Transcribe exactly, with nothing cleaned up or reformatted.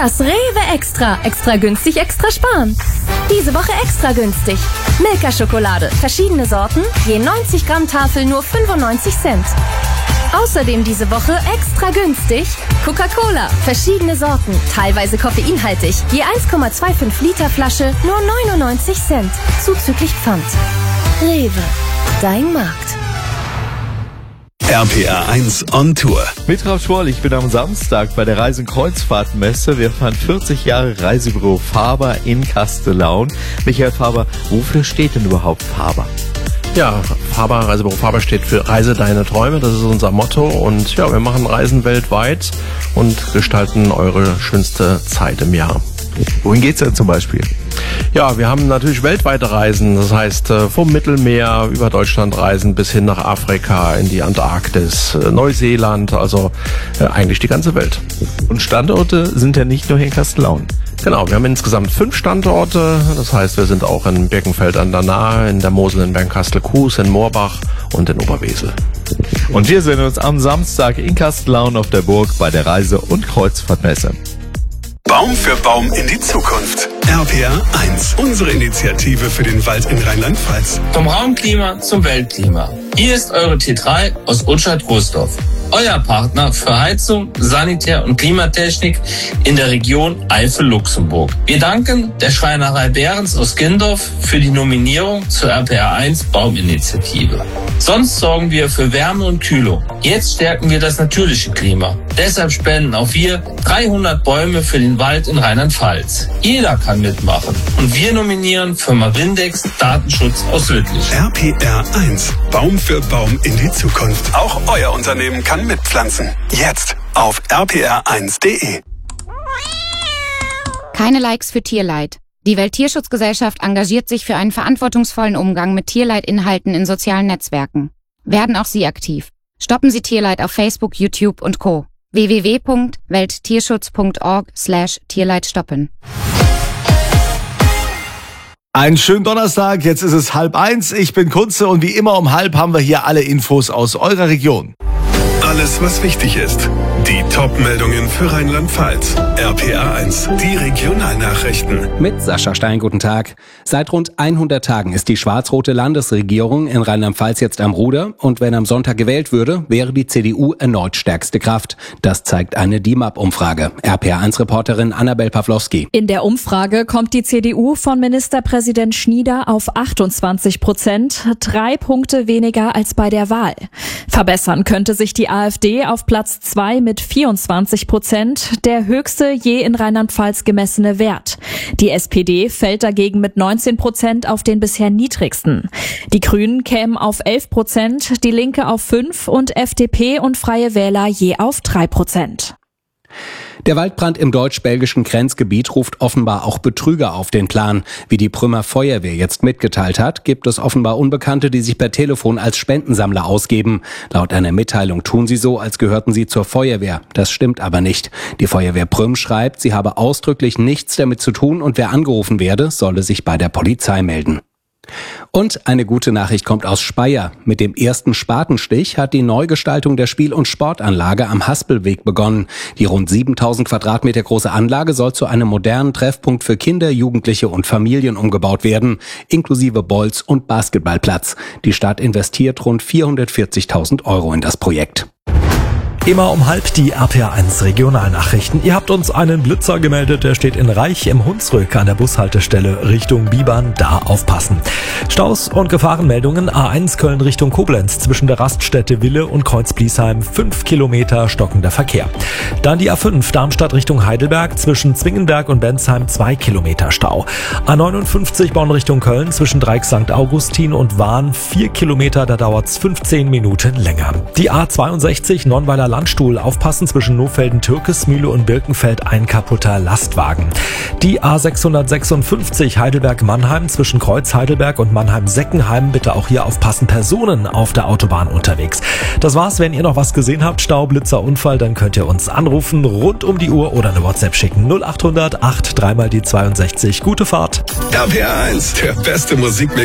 Das Rewe Extra. Extra günstig, extra sparen. Diese Woche extra günstig. Milka-Schokolade. Verschiedene Sorten. Je neunzig Gramm Tafel nur fünfundneunzig Cent. Außerdem diese Woche extra günstig. Coca-Cola. Verschiedene Sorten. Teilweise koffeinhaltig. Je eins Komma fünfundzwanzig Liter Flasche nur neunundneunzig Cent. Zuzüglich Pfand. Rewe. Dein Markt. R P R eins on Tour. Mit Ralf Schwoll, ich bin am Samstag bei der Reisen-Kreuzfahrtmesse. Wir fahren vierzig Jahre Reisebüro Faber in Kastellaun. Michael Faber, wofür steht denn überhaupt Faber? Ja, Faber, Reisebüro Faber steht für Reise deine Träume, das ist unser Motto. Und ja, wir machen Reisen weltweit und gestalten eure schönste Zeit im Jahr. Wohin geht's denn zum Beispiel? Ja, wir haben natürlich weltweite Reisen, das heißt vom Mittelmeer über Deutschland reisen bis hin nach Afrika, in die Antarktis, Neuseeland, also äh, eigentlich die ganze Welt. Und Standorte sind ja nicht nur hier in Kastellaun. Genau, wir haben insgesamt fünf Standorte, das heißt wir sind auch in Birkenfeld an der Nahe, in der Mosel, in Bernkastel-Kues, in Moorbach und in Oberwesel. Und wir sehen uns am Samstag in Kastellaun auf der Burg bei der Reise- und Kreuzfahrtmesse. Baum für Baum in die Zukunft. R P R eins, unsere Initiative für den Wald in Rheinland-Pfalz. Vom Raumklima zum Weltklima. Hier ist eure T drei aus Utschat-Großdorf. Euer Partner für Heizung, Sanitär- und Klimatechnik in der Region Eifel-Luxemburg. Wir danken der Schreinerei Behrens aus Gindorf für die Nominierung zur R P R eins Bauminitiative. Sonst sorgen wir für Wärme und Kühlung. Jetzt stärken wir das natürliche Klima. Deshalb spenden auch wir dreihundert Bäume für den Wald in Rheinland-Pfalz. Jeder kann mitmachen. Und wir nominieren Firma Windex Datenschutz aus Lüttich. R P R eins, Baum für Baum in die Zukunft. Auch euer Unternehmen kann mitpflanzen. Jetzt auf r p r eins punkt d e. Keine Likes für Tierleid. Die Welttierschutzgesellschaft engagiert sich für einen verantwortungsvollen Umgang mit Tierleidinhalten in sozialen Netzwerken. Werden auch Sie aktiv. Stoppen Sie Tierleid auf Facebook, YouTube und Co. w w w punkt welttierschutz punkt org slash Tierleid stoppen. Einen schönen Donnerstag, jetzt ist es halb eins, ich bin Kunze und wie immer um halb haben wir hier alle Infos aus eurer Region. Alles, was wichtig ist. Die Top-Meldungen für Rheinland-Pfalz. R P R eins, die Regionalnachrichten. Mit Sascha Stein, guten Tag. Seit rund hundert Tagen ist die schwarz-rote Landesregierung in Rheinland-Pfalz jetzt am Ruder. Und wenn am Sonntag gewählt würde, wäre die C D U erneut stärkste Kraft. Das zeigt eine D I M A P-Umfrage. R P R eins Reporterin Annabel Pawlowski. In der Umfrage kommt die C D U von Ministerpräsident Schnieder auf achtundzwanzig Prozent, drei Punkte weniger als bei der Wahl. Verbessern könnte sich die AfD auf Platz zwei mit vierundzwanzig Prozent, der höchste je in Rheinland-Pfalz gemessene Wert. Die S P D fällt dagegen mit neunzehn Prozent auf den bisher niedrigsten. Die Grünen kämen auf elf Prozent, die Linke auf fünf und F D P und Freie Wähler je auf drei Prozent. Der Waldbrand im deutsch-belgischen Grenzgebiet ruft offenbar auch Betrüger auf den Plan. Wie die Prümmer Feuerwehr jetzt mitgeteilt hat, gibt es offenbar Unbekannte, die sich per Telefon als Spendensammler ausgeben. Laut einer Mitteilung tun sie so, als gehörten sie zur Feuerwehr. Das stimmt aber nicht. Die Feuerwehr Prüm schreibt, sie habe ausdrücklich nichts damit zu tun und wer angerufen werde, solle sich bei der Polizei melden. Und eine gute Nachricht kommt aus Speyer. Mit dem ersten Spatenstich hat die Neugestaltung der Spiel- und Sportanlage am Haspelweg begonnen. Die rund siebentausend Quadratmeter große Anlage soll zu einem modernen Treffpunkt für Kinder, Jugendliche und Familien umgebaut werden, inklusive Bolz- und Basketballplatz. Die Stadt investiert rund vierhundertvierzigtausend Euro in das Projekt. Immer um halb die R P R eins Regionalnachrichten. Ihr habt uns einen Blitzer gemeldet, der steht in Reich im Hunsrück an der Bushaltestelle Richtung Bibern. Da aufpassen. Staus und Gefahrenmeldungen. A eins Köln Richtung Koblenz zwischen der Raststätte Wille und Kreuz-Bliesheim. Fünf Kilometer stockender Verkehr. Dann die A fünf Darmstadt Richtung Heidelberg zwischen Zwingenberg und Bensheim. Zwei Kilometer Stau. A neunundfünfzig Bonn Richtung Köln zwischen Dreieck Sankt Augustin und Wahn. Vier Kilometer, da dauert's fünfzehn Minuten länger. Die A zweiundsechzig Nonnweiler Landstuhl, aufpassen zwischen Nofelden, Türkesmühle und Birkenfeld, ein kaputter Lastwagen. Die A sechshundertsechsundfünfzig Heidelberg-Mannheim zwischen Kreuz Heidelberg und Mannheim-Seckenheim, bitte auch hier aufpassen, Personen auf der Autobahn unterwegs. Das war's, wenn ihr noch was gesehen habt, Stau, Blitzer, Unfall, dann könnt ihr uns anrufen, rund um die Uhr oder eine WhatsApp schicken. null achthundert acht, dreimal die zweiundsechzig. Gute Fahrt. R P R eins, der beste Musikmix.